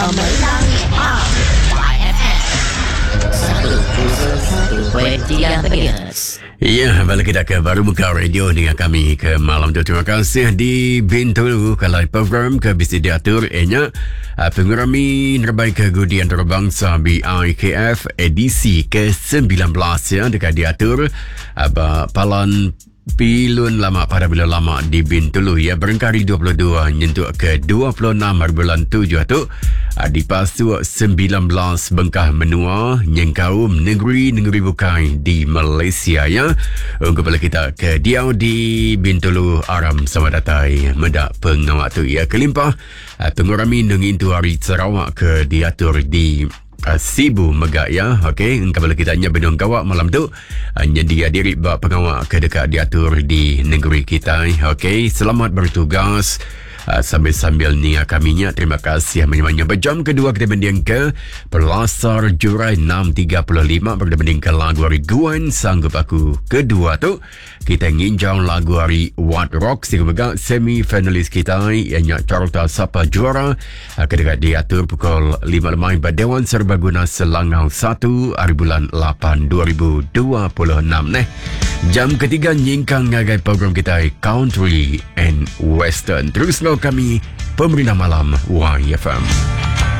Pemenang YFM 101.3 Ya, balik kita ke Baru Muka Radio dengan kami ke malam tu. Terima kasih di Bintulu kalau program ke bisi diatur pengurami terbaik kegudian antarabangsa BIKF edisi ke-19 ya dekat diatur palan pilun lama pada bila lama di Bintulu ya berengkari 22 nyentuk ke 26 bulan 7 tu di pasu 19 bengkah menua nyengkaum negeri bukai di Malaysia ya. Kembali kita ke Diau di Bintulu Aram sama datai medak pengawak tu ya kelimpah pengurami nengin tu hari Sarawak ke diatur di Sibu Megak ya. Okey, kembali kita hanya benung kawak malam tu hanya dia diri bak pengawak ke dekat diatur di negeri kita. Okey, selamat bertugas. Sambil-sambil ni kaminya terima kasih banyak-banyak. Berjam kedua kita banding ke Pelasar Jurai 6.35 berbanding ke lagu hari Guan Sanggup Aku kedua tu kita nginjau lagu hari What Rock sehingga semi finalis kita ianya Carlota Sapa juara kedekat diatur pukul 5 lemai Dewan Serbaguna Selangau 1 hari bulan 8 2026 jam ketiga nyingkang ngagai program kita Country and Western. Terus kami Pemerintah Malam YFM.